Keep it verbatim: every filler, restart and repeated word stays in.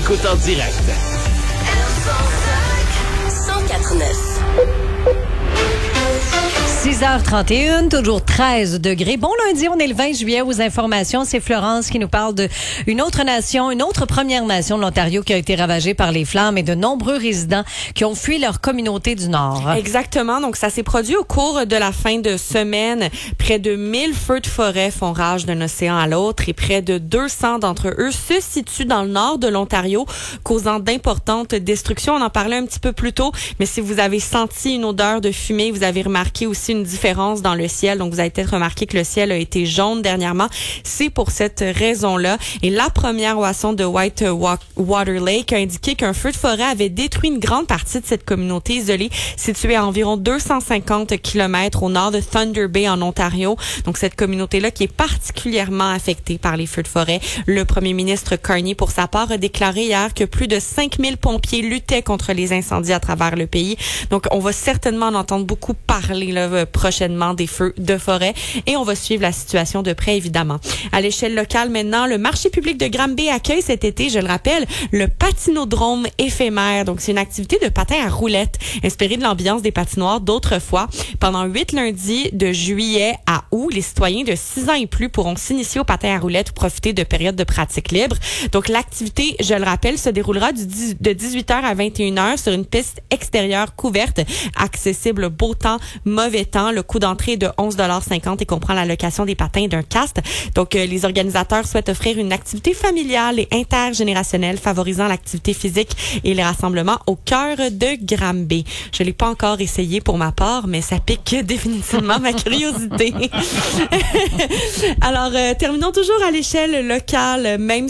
écoute en direct. cent quatre neuf. six heures trente et un, toujours treize degrés. Bon lundi, on est le vingt juillet. Aux informations, c'est Florence qui nous parle de une autre nation, une autre Première Nation de l'Ontario qui a été ravagée par les flammes et de nombreux résidents qui ont fui leur communauté du Nord. Exactement. Donc, ça s'est produit au cours de la fin de semaine. Près de mille feux de forêt font rage d'un océan à l'autre et près de deux cents d'entre eux se situent dans le nord de l'Ontario, causant d'importantes destructions. On en parlait un petit peu plus tôt, mais si vous avez senti une odeur de fumée, vous avez remarqué aussi une différence dans le ciel. Donc, vous avez peut-être remarqué que le ciel a été jaune dernièrement. C'est pour cette raison-là. Et la première moisson de White Water Lake a indiqué qu'un feu de forêt avait détruit une grande partie de cette communauté isolée située à environ deux cent cinquante kilomètres au nord de Thunder Bay en Ontario. Donc, cette communauté-là qui est particulièrement affectée par les feux de forêt. Le premier ministre Carney, pour sa part, a déclaré hier que plus de cinq mille pompiers luttaient contre les incendies à travers le pays. Donc, on va certainement en entendre beaucoup parler là, prochainement des feux de forêt et on va suivre la situation de près, évidemment. À l'échelle locale, maintenant, le marché public de Granby accueille cet été, je le rappelle, le patinodrome éphémère. Donc, c'est une activité de patin à roulettes inspirée de l'ambiance des patinoires d'autrefois. Pendant huit lundis de juillet à août, les citoyens de six ans et plus pourront s'initier au patin à roulettes ou profiter de périodes de pratique libre. Donc, l'activité, je le rappelle, se déroulera du dix, de dix-huit heures à vingt et une heures sur une piste extérieure couverte, accessible beau temps, mauvais temps. Le coût d'entrée est de onze dollars cinquante et comprend la location des patins et d'un casque. Donc, euh, les organisateurs souhaitent offrir une activité familiale et intergénérationnelle favorisant l'activité physique et les rassemblements au cœur de Granby. Je l'ai pas encore essayé pour ma part, mais ça pique définitivement ma curiosité. Alors, euh, terminons toujours à l'échelle locale, même